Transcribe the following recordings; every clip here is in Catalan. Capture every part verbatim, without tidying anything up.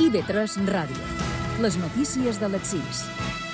I V tres Ràdio. Les notícies de les sis.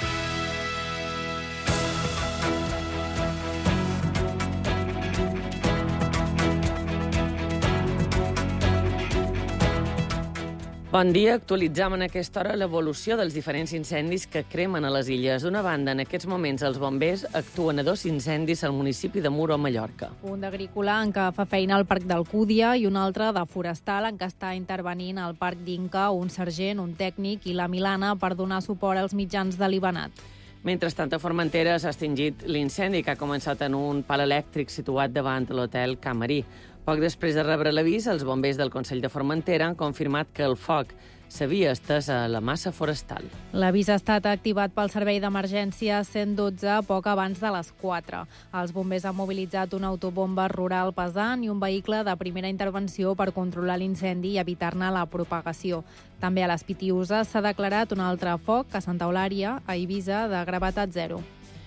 Bon dia, actualitzam en aquesta hora l'evolució dels diferents incendis que cremen a les illes. D'una banda, en aquests moments els bombers actuen a dos incendis al municipi de Muro, a Mallorca. Un d'agrícola en què fa feina al Parc d'Alcúdia i un altre de forestal en què està intervenint al Parc d'Inca un sergent, un tècnic i la Milana per donar suport als mitjans de l'Ibanat. Mentrestant, a Formentera s'ha extingit l'incendi que ha començat en un pal elèctric situat davant l'hotel Camarí. Poc després de rebre l'avís, els bombers del Consell de Formentera han confirmat que el foc s'havia estès a la massa forestal. L'avís ha estat activat pel servei d'emergència cent dotze poc abans de les quatre. Els bombers han mobilitzat una autobomba rural pesant i un vehicle de primera intervenció per controlar l'incendi i evitar-ne la propagació. També a les Pitiüses s'ha declarat un altre foc a Santa Eulària, a Eivissa, de gravetat zero.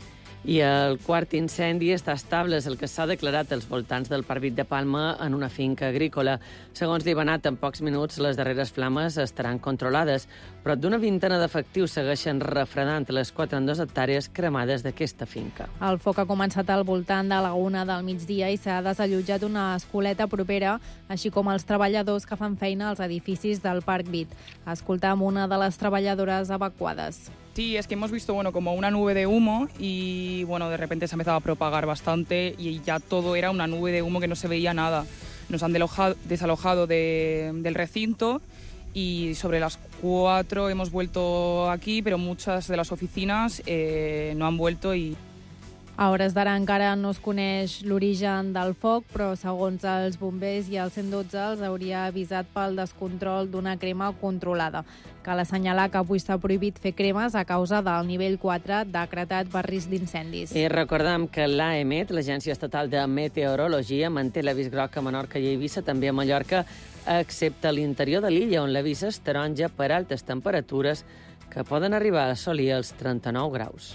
I el quart incendi està estable, és el que s'ha declarat als voltants del Parvit de Palma en una finca agrícola. Segons l'Ibanat, en pocs minuts les darreres flames estaran controlades, però d'una vintena d'efectius segueixen refredant les quaranta-dues hectàrees cremades d'aquesta finca. El foc ha començat al voltant de la una del migdia i s'ha desallotjat una escoleta propera, així com els treballadors que fan feina als edificis del Parc Vit. Escoltam una de les treballadores evacuades. Sí, es que hemos visto bueno, como una nube de humo y bueno, de repente se ha empezado a propagar bastante y ya todo era una nube de humo que no se veía nada. Nos han desalojado de, del recinto y sobre las cuatro hemos vuelto aquí, pero muchas de las oficinas eh, no han vuelto y... A hores d'ara encara no es coneix l'origen del foc, però segons els bombers i el cent dotze els hauria avisat pel descontrol d'una crema controlada. Cal assenyalar que avui està prohibit fer cremes a causa del nivell quatre decretat per risc d'incendis. I recordem que l'A E M E T, l'Agència Estatal de Meteorologia, manté l'avís groc a Menorca i Eivissa, també a Mallorca, excepte a l'interior de l'illa, on l'avís és taronja per altes temperatures que poden arribar a assolir els trenta-nou graus.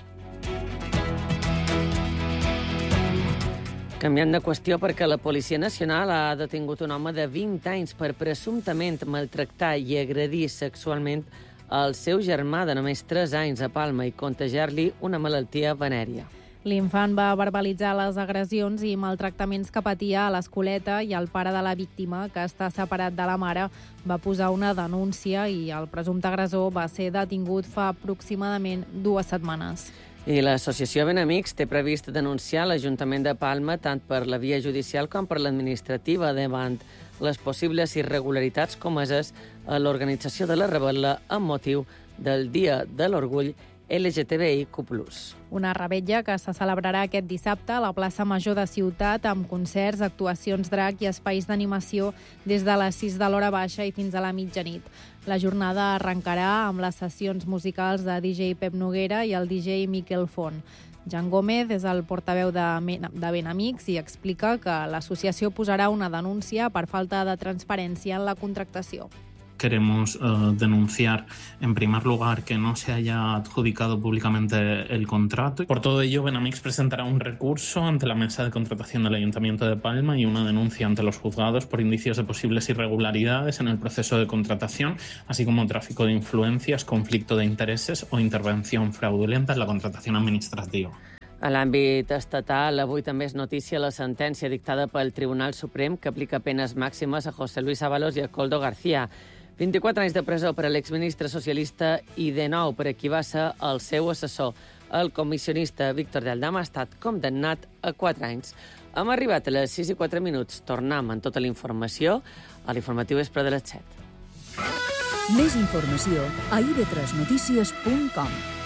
Canviant de qüestió, perquè la Policia Nacional ha detingut un home de vint anys per presumptament maltractar i agredir sexualment el seu germà de només tres anys a Palma i contagiar-li una malaltia venèria. L'infant va verbalitzar les agressions i maltractaments que patia a l'escoleta i el pare de la víctima, que està separat de la mare, va posar una denúncia i el presumpte agressor va ser detingut fa aproximadament dues setmanes. I l'associació Benamics té previst denunciar l'Ajuntament de Palma tant per la via judicial com per l'administrativa davant les possibles irregularitats comeses a l'organització de la rebel·la amb motiu del Dia de l'Orgull L G T B I Q plus. Una revetlla que se celebrarà aquest dissabte a la plaça Major de Ciutat amb concerts, actuacions drac i espais d'animació des de les sis de l'hora baixa i fins a la mitjanit. La jornada arrencarà amb les sessions musicals de D J Pep Noguera i el D J Miquel Font. Jan Gómez és el portaveu de, de Benamics i explica que l'associació posarà una denúncia per falta de transparència en la contractació. Queremos uh, denunciar, en primer lugar, que no se haya adjudicado públicamente el contrato. Por todo ello, Benamics presentará un recurso ante la mesa de contratación del Ayuntamiento de Palma y una denuncia ante los juzgados por indicios de posibles irregularidades en el proceso de contratación, así como tráfico de influencias, conflicto de intereses o intervención fraudulenta en la contratación administrativa. A l'àmbit estatal, avui també és notícia la sentència dictada pel Tribunal Suprem que aplica penes màximes a José Luis Ábalos i a Koldo García. vint-i-quatre anys de presó per a l'exministre socialista i de nou per a qui va ser el seu assessor. El comissionista Víctor de Aldama ha estat condemnat a quatre anys. Hem arribat a les sis i quatre minuts. Tornem amb tota la informació a l'informatiu vespre de les set. Més informació a i ve tres notícies punt com.